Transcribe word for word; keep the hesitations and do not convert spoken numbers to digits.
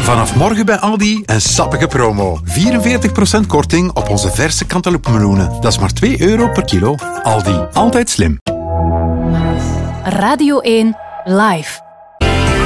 Vanaf morgen bij Aldi een sappige promo. vierenveertig procent korting op onze verse cantaloupemeloenen. Dat is maar twee euro per kilo. Aldi, altijd slim. Radio één Live.